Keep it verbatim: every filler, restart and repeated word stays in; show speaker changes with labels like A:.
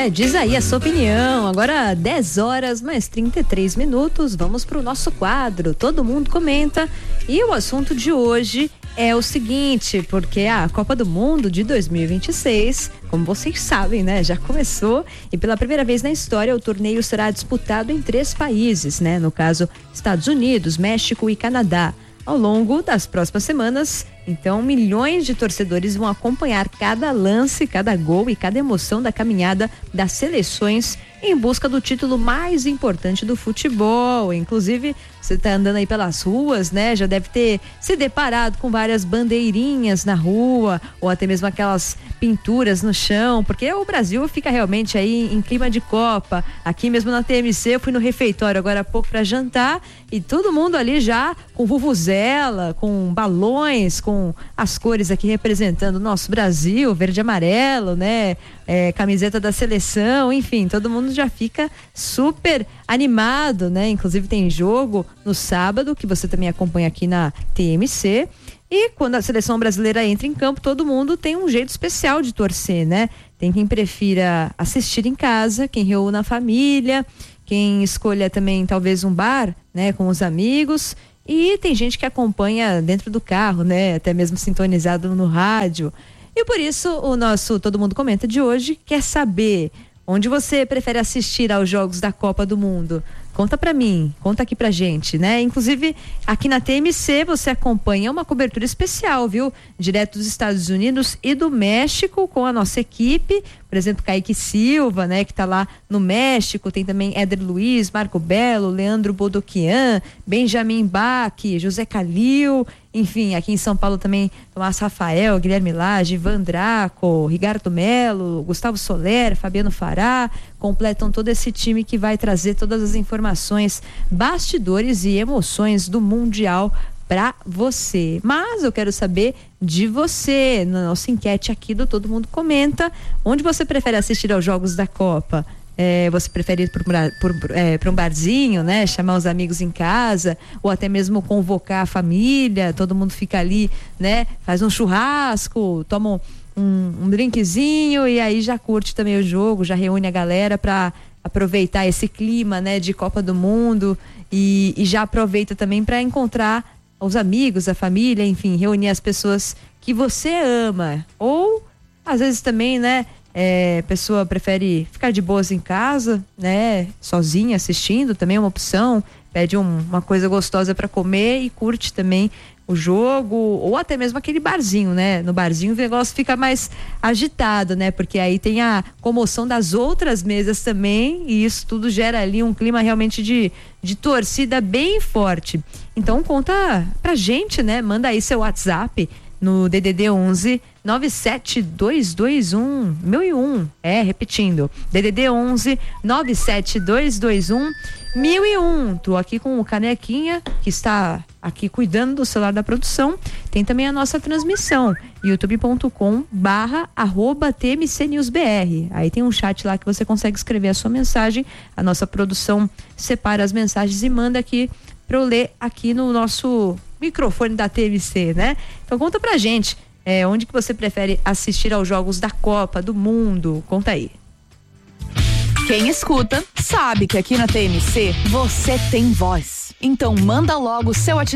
A: É, diz aí a sua opinião. Agora dez horas mais trinta e três minutos, vamos pro nosso quadro Todo Mundo Comenta. E o assunto de hoje é o seguinte, porque a Copa do Mundo de dois mil e vinte e seis, como vocês sabem, né, já começou, e pela primeira vez na história o torneio será disputado em três países, né, no caso Estados Unidos, México e Canadá. Ao longo das próximas semanas, então, milhões de torcedores vão acompanhar cada lance, cada gol e cada emoção da caminhada das seleções em busca do título mais importante do futebol. Inclusive, você está andando aí pelas ruas, né? Já deve ter se deparado com várias bandeirinhas na rua ou até mesmo aquelas pinturas no chão, porque o Brasil fica realmente aí em clima de Copa. Aqui mesmo na T M C, eu fui no refeitório agora há pouco para jantar e todo mundo ali já com vuvuzela, com balões, com as cores aqui representando o nosso Brasil, verde e amarelo, né? É, camiseta da seleção, enfim, todo mundo já fica super animado, né? Inclusive tem jogo no sábado, que você também acompanha aqui na T M C. E quando a seleção brasileira entra em campo, todo mundo tem um jeito especial de torcer, né? Tem quem prefira assistir em casa, quem reúna a família, quem escolha também talvez um bar, né? Com os amigos. E tem gente que acompanha dentro do carro, né? Até mesmo sintonizado no rádio. E por isso o nosso Todo Mundo Comenta de hoje quer saber onde você prefere assistir aos jogos da Copa do Mundo. Conta pra mim, conta aqui pra gente, né? Inclusive, aqui na T M C você acompanha uma cobertura especial, viu? Direto dos Estados Unidos e do México com a nossa equipe, por exemplo, Kaique Silva, né? Que tá lá no México, tem também Éder Luiz, Marco Belo, Leandro Bodoquian, Benjamin Bach, José Calil, enfim, aqui em São Paulo também Tomás Rafael, Guilherme Lage, Ivan Draco, Ricardo Melo, Gustavo Soler, Fabiano Fará, completam todo esse time que vai trazer todas as informações, bastidores e emoções do Mundial para você. Mas eu quero saber de você, na nossa enquete aqui do Todo Mundo Comenta, onde você prefere assistir aos jogos da Copa? É, você prefere ir para é, um barzinho, né? Chamar os amigos em casa, ou até mesmo convocar a família, todo mundo fica ali, né? Faz um churrasco, toma um, um drinkzinho e aí já curte também o jogo, já reúne a galera para aproveitar esse clima, né? De Copa do Mundo e, e já aproveita também para encontrar os amigos, a família, enfim, reunir as pessoas que você ama. Ou, às vezes também, né? É, pessoa prefere ficar de boas em casa, né? Sozinha assistindo, também é uma opção. Pede um, uma coisa gostosa para comer e curte também o jogo, ou até mesmo aquele barzinho, né? No barzinho o negócio fica mais agitado, né? Porque aí tem a comoção das outras mesas também e isso tudo gera ali um clima realmente de, de torcida bem forte. Então conta pra gente, né? Manda aí seu WhatsApp no D D D onze nove sete dois dois um mil e um. É, repetindo, D D D onze nove sete dois dois um mil e um. Tô aqui com o Canequinha, que está aqui cuidando do celular da produção. Tem também a nossa transmissão, youtube ponto com barra arroba T M C News B R. Aí tem um chat lá que você consegue escrever a sua mensagem. A nossa produção separa as mensagens e manda aqui para eu ler aqui no nosso microfone da T M C, né? Então conta pra gente, é, onde que você prefere assistir aos jogos da Copa do Mundo? Conta aí.
B: Quem escuta sabe que aqui na T M C você tem voz. Então manda logo o seu WhatsApp